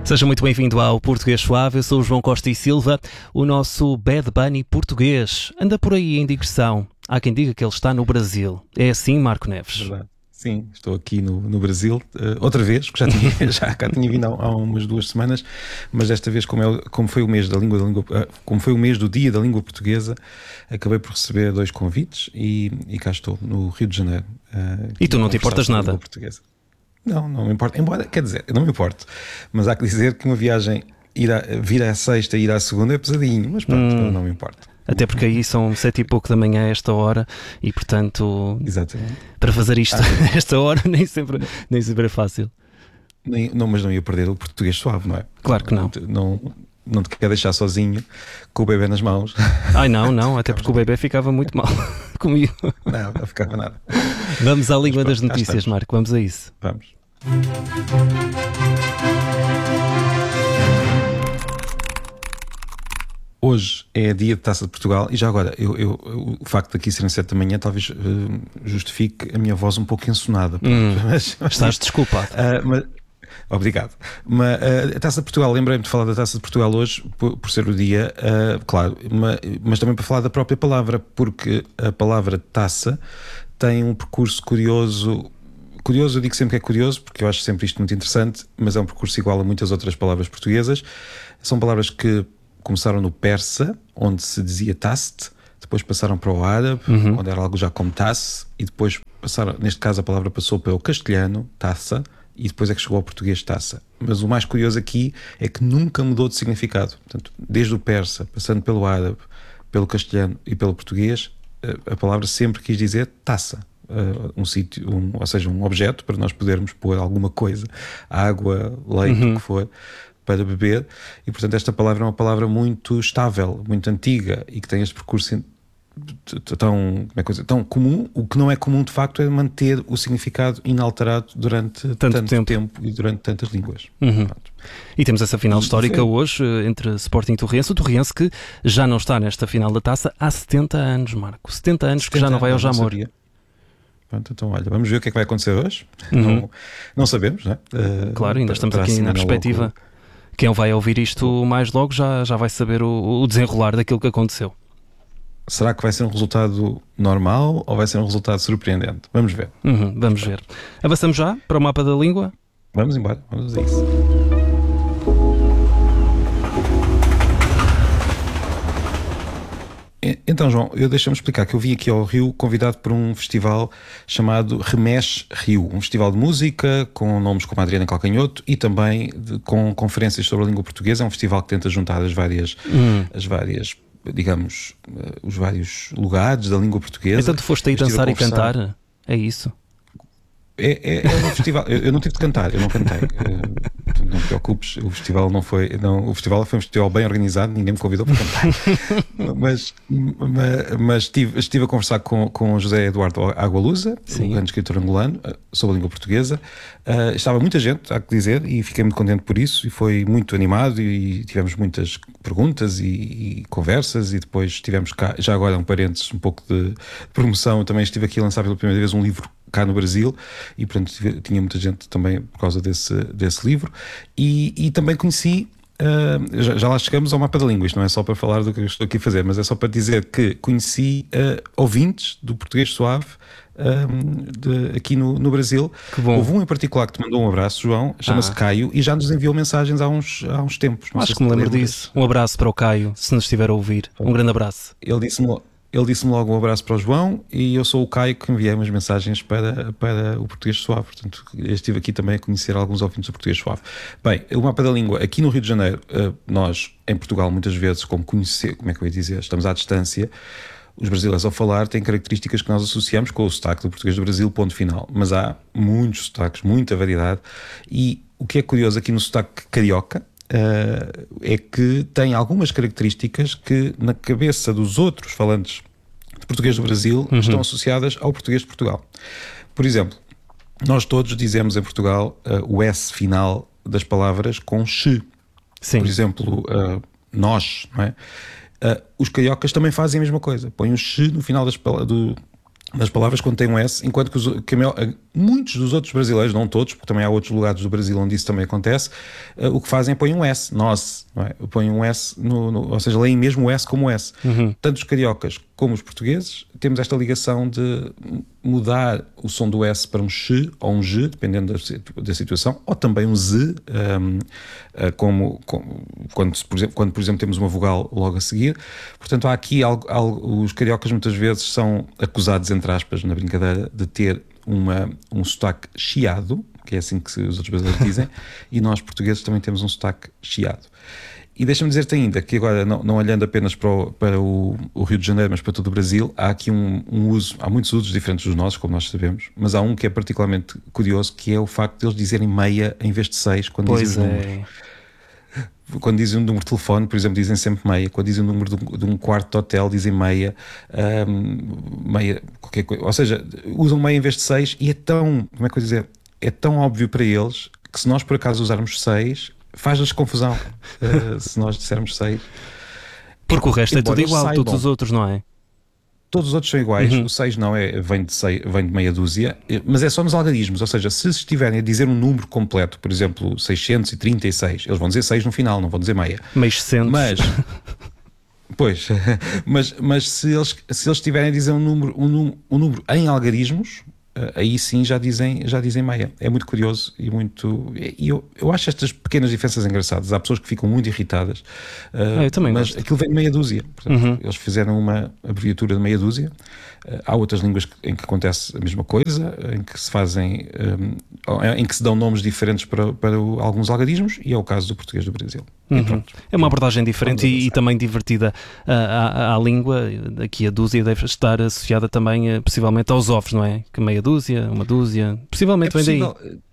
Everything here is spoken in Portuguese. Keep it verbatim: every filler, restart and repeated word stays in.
Seja muito bem-vindo ao Português Suave. Eu sou o João Costa e Silva, o nosso Bad Bunny português. Anda por aí em digressão. Há quem diga que ele está no Brasil. É assim, Marco Neves? Verdade. Sim, estou aqui no, no Brasil, uh, outra vez, que já tinha, já cá tinha vindo há, há umas duas semanas, mas desta vez, como, é, como foi o mês da língua, da língua uh, como foi o mês do Dia da Língua Portuguesa, acabei por receber dois convites e, e cá estou, no Rio de Janeiro. Uh, e tu não te importas nada? Não, não me importa, embora, quer dizer, não me importo, mas há que dizer que uma viagem ir a, vir à sexta e ir à segunda é pesadinho, mas pronto, hum. não me importa. Até porque aí são sete e pouco da manhã a esta hora e, portanto, exatamente, para fazer isto a esta hora nem sempre, nem sempre é fácil. Nem, não, mas não ia perder o português suave, não é? Claro que não. Não, não, não te quer deixar sozinho com o bebê nas mãos. Ai não, não, até porque o bebê ficava muito mal comigo. Não, não ficava nada. Vamos à língua das notícias, Marco, vamos a isso. Vamos. Hoje é dia de Taça de Portugal e já agora, eu, eu, o facto de aqui serem sete da manhã talvez uh, justifique a minha voz um pouco ensonada. Hum, mas, mas, estás desculpado. Uh, mas, obrigado. Mas, uh, a Taça de Portugal, lembrei-me de falar da Taça de Portugal hoje, por, por ser o dia, uh, claro, mas, mas também para falar da própria palavra, porque a palavra taça tem um percurso curioso. Curioso, eu digo sempre que é curioso, porque eu acho sempre isto muito interessante, mas é um percurso igual a muitas outras palavras portuguesas. São palavras que começaram no persa, onde se dizia taste, depois passaram para o árabe, uhum. onde era algo já como tasse, e depois passaram, neste caso a palavra passou para o castelhano, taça, e depois é que chegou ao português taça. Mas o mais curioso aqui é que nunca mudou de significado. Portanto, desde o persa, passando pelo árabe, pelo castelhano e pelo português, a palavra sempre quis dizer taça. Uh, um sítio, um, ou seja, um objeto para nós podermos pôr alguma coisa, água, leite, uhum. o que for, para beber, e portanto esta palavra é uma palavra muito estável, muito antiga e que tem este percurso tão, como é que é, tão comum. O que não é comum de facto é manter o significado inalterado durante tanto, tanto tempo. tempo e durante tantas línguas. Uhum. E temos essa final e histórica foi. hoje entre Sporting e Torrense, o Torrense que já não está nesta final da taça há setenta anos, Marco, setenta anos setenta que já não vai ao Jamor. Pronto, então olha, vamos ver o que é que vai acontecer hoje. Uhum. Não, não sabemos, não é? Uh, claro, ainda estamos aqui na perspectiva. Logo. Quem vai ouvir isto mais logo já, já vai saber o, o desenrolar daquilo que aconteceu. Será que vai ser um resultado normal ou vai ser um resultado surpreendente? Vamos ver. Uhum, vamos ver. Avançamos já para o mapa da língua? Vamos embora, vamos a isso. Então, João, eu deixa-me explicar que eu vim aqui ao Rio convidado por um festival chamado Remexe Rio, um festival de música com nomes como Adriana Calcanhoto e também de, com conferências sobre a língua portuguesa. É um festival que tenta juntar as várias, hum. as várias, digamos, os vários lugares da língua portuguesa. Então tu foste aí dançar e cantar? É isso? É, é, é um festival. Eu, eu não tive de cantar, eu não cantei. Eu, não te preocupes, o festival não foi. Não, o festival foi um festival bem organizado, ninguém me convidou para cantar. mas mas, mas estive, estive a conversar com, com José Eduardo Agualusa, o grande escritor angolano, sobre a língua portuguesa. Uh, estava muita gente, há que dizer, e fiquei muito contente por isso. E foi muito animado, e tivemos muitas perguntas e, e conversas. E depois tivemos cá, já agora um parênteses, um pouco de promoção. Eu também estive aqui a lançar pela primeira vez um livro cá no Brasil, e portanto tinha muita gente também por causa desse, desse livro, e, e também conheci, uh, já, já lá chegamos ao mapa da língua, isto não é só para falar do que eu estou aqui a fazer, mas é só para dizer que conheci uh, ouvintes do Português Suave um, de, aqui no, no Brasil. Que bom. Houve um em particular que te mandou um abraço, João, chama-se ah. Caio, e já nos enviou mensagens há uns, há uns tempos. Não Acho que me lembro disso. Um abraço para o Caio, se nos estiver a ouvir. Um grande abraço. Ele disse-me Ele disse-me logo um abraço para o João, e eu sou o Caio que enviei umas mensagens para, para o Português Suave. Portanto, eu estive aqui também a conhecer alguns ouvintes do Português Suave. Bem, o mapa da língua, aqui no Rio de Janeiro, nós, em Portugal, muitas vezes, como conhecer, como é que eu ia dizer, estamos à distância, os brasileiros ao falar têm características que nós associamos com o sotaque do português do Brasil, ponto final. Mas há muitos sotaques, muita variedade, e o que é curioso aqui no sotaque carioca, Uh, é que tem algumas características que na cabeça dos outros falantes de português do Brasil uhum. estão associadas ao português de Portugal. Por exemplo, nós todos dizemos em Portugal uh, o S final das palavras com X. Sim. Por exemplo, uh, nós, não é? Uh, os cariocas também fazem a mesma coisa, põem um X no final das, do, das palavras quando tem um S, enquanto que, os, que a, maior, Muitos dos outros brasileiros, não todos, porque também há outros lugares do Brasil onde isso também acontece, uh, o que fazem é põem um S, nós, não é? Põem um S, no, no, ou seja, leem mesmo o S como S. Uhum. Tanto os cariocas como os portugueses temos esta ligação de mudar o som do S para um X ou um G, dependendo da, da situação, ou também um Z, um, uh, como, como quando, por exemplo, quando, por exemplo, temos uma vogal logo a seguir. Portanto, há aqui algo, algo, os cariocas muitas vezes são acusados, entre aspas, na brincadeira, de ter Uma, um sotaque chiado, que é assim que os outros brasileiros dizem, e nós portugueses também temos um sotaque chiado. E deixa-me dizer-te ainda que agora, não, não olhando apenas para, o, para o, o Rio de Janeiro, mas para todo o Brasil, há aqui um, um uso, há muitos usos diferentes dos nossos, como nós sabemos, mas há um que é particularmente curioso, que é o facto de eles dizerem meia em vez de seis, quando pois dizem é. os números. Quando dizem um número de telefone, por exemplo, dizem sempre meia. Quando dizem o um número de um, de um quarto de hotel, dizem meia. Um, meia, qualquer coisa. Ou seja, usam meia em vez de seis, e é tão, como é que eu dizer, é tão óbvio para eles que se nós por acaso usarmos seis, faz-lhes confusão. uh, se nós dissermos seis. Porque o resto é tudo igual, saibam, todos os outros, não é? Todos os outros são iguais, uhum. O seis não é, vem de, seis, vem de meia dúzia, mas é só nos algarismos, ou seja, se estiverem a dizer um número completo, por exemplo, seiscentos e trinta e seis, eles vão dizer seis no final, não vão dizer meia. seiscentos. Mas, pois, mas, mas se, eles, se eles estiverem a dizer um número, um, um número em algarismos, aí sim já dizem, já dizem meia. É muito curioso e muito... E eu, eu acho estas pequenas diferenças engraçadas. Há pessoas que ficam muito irritadas, uh, ah, eu também mas gosto. Aquilo vem de meia dúzia. Portanto, uhum. Eles fizeram uma abreviatura de meia dúzia. Uh, há outras línguas em que acontece a mesma coisa, em que se fazem... Um, em que se dão nomes diferentes para, para o, alguns algarismos, e é o caso do português do Brasil. Uhum. E pronto. É uma abordagem diferente e, e também divertida à, à, à língua. Aqui a dúzia deve estar associada também, possivelmente, aos ovos, não é? Que meia dúzia, uma dúzia, possivelmente é vem possível, daí.